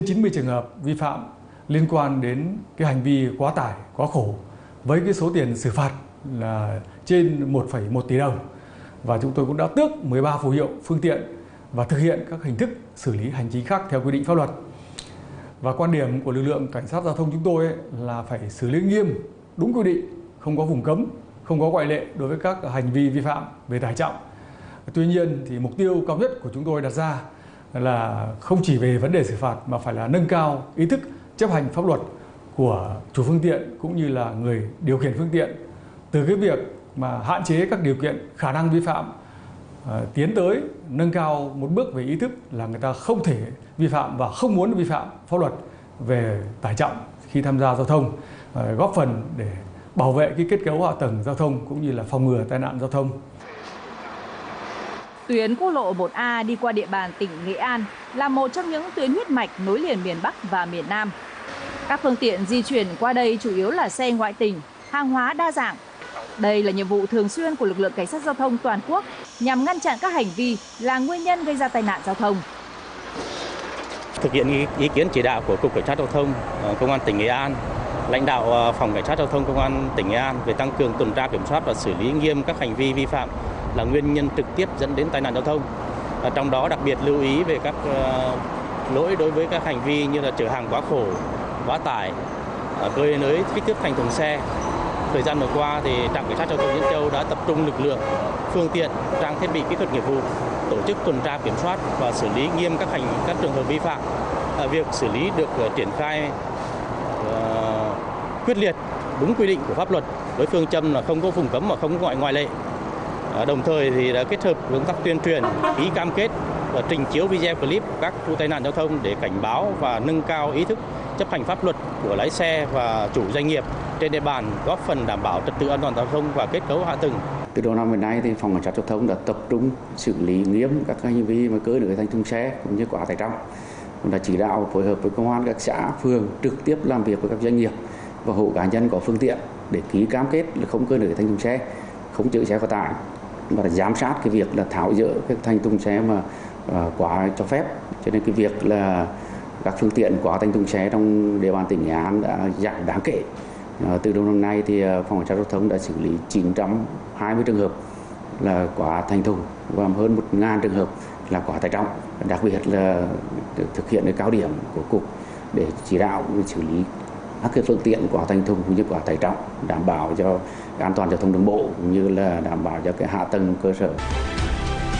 90 trường hợp vi phạm liên quan đến cái hành vi quá tải, quá khổ với cái số tiền xử phạt là trên 1,1 tỷ đồng. Và chúng tôi cũng đã tước 13 phù hiệu phương tiện và thực hiện các hình thức xử lý hành chính khác theo quy định pháp luật. Và quan điểm của lực lượng cảnh sát giao thông chúng tôi là phải xử lý nghiêm đúng quy định, không có vùng cấm, không có ngoại lệ đối với các hành vi vi phạm về tải trọng. Tuy nhiên thì mục tiêu cao nhất của chúng tôi đặt ra là không chỉ về vấn đề xử phạt mà phải là nâng cao ý thức chấp hành pháp luật của chủ phương tiện cũng như là người điều khiển phương tiện, từ cái việc mà hạn chế các điều kiện khả năng vi phạm, tiến tới nâng cao một bước về ý thức là người ta không thể vi phạm và không muốn vi phạm pháp luật về tải trọng khi tham gia giao thông, góp phần để bảo vệ cái kết cấu hạ tầng giao thông cũng như là phòng ngừa tai nạn giao thông. Tuyến quốc lộ 1A đi qua địa bàn tỉnh Nghệ An là một trong những tuyến huyết mạch nối liền miền Bắc và miền Nam. Các phương tiện di chuyển qua đây chủ yếu là xe ngoại tỉnh, hàng hóa đa dạng. Đây là nhiệm vụ thường xuyên của lực lượng cảnh sát giao thông toàn quốc nhằm ngăn chặn các hành vi là nguyên nhân gây ra tai nạn giao thông. Thực hiện ý kiến chỉ đạo của Cục Cảnh sát Giao thông, Công an tỉnh Nghệ An, lãnh đạo Phòng Cảnh sát Giao thông Công an tỉnh Nghệ An về tăng cường tuần tra kiểm soát và xử lý nghiêm các hành vi vi phạm là nguyên nhân trực tiếp dẫn đến tai nạn giao thông. Trong đó đặc biệt lưu ý về các lỗi đối với các hành vi như là chở hàng quá khổ, quá tải, cơi nới kích thước thành thùng xe. Thời gian vừa qua thì trạm cảnh sát giao thông Diễn Châu đã tập trung lực lượng, phương tiện, trang thiết bị kỹ thuật nghiệp vụ tổ chức tuần tra kiểm soát và xử lý nghiêm các trường hợp vi phạm. Việc xử lý được triển khai quyết liệt, đúng quy định của pháp luật với phương châm là không có vùng cấm mà không có ngoại lệ. Đồng thời thì đã kết hợp với công tác tuyên truyền, ký cam kết và trình chiếu video clip của các vụ tai nạn giao thông để cảnh báo và nâng cao ý thức chấp hành pháp luật của lái xe và chủ doanh nghiệp trên địa bàn, góp phần đảm bảo trật tự an toàn giao thông và kết cấu hạ tầng. Từ đầu năm đến nay thì Phòng Cảnh sát Giao thông đã tập trung xử lý nghiêm các hành vi mà cơi nới thành thùng xe cũng như quá tải trọng. Cũng đã chỉ đạo phối hợp với công an các xã, phường trực tiếp làm việc với các doanh nghiệp và hộ cá nhân có phương tiện để ký cam kết là không cơi nới thành thùng xe, không chở xe quá tải và giám sát cái việc là tháo dỡ các thành thùng xe mà quá cho phép. Cho nên cái việc là các phương tiện quá thành thùng xe trong địa bàn tỉnh Nghệ An đã giảm đáng kể. Từ đầu năm nay thì Phòng Cảnh sát Giao thông đã xử lý 920 trường hợp là quá thành thùng và hơn 1.000 trường hợp là quá tải trọng. Đặc biệt là thực hiện cái cao điểm của Cục để chỉ đạo xử lý các cái phương tiện quá thành thùng cũng như quá tải trọng, đảm bảo cho an toàn giao thông đường bộ cũng như là đảm bảo cho cái hạ tầng cơ sở.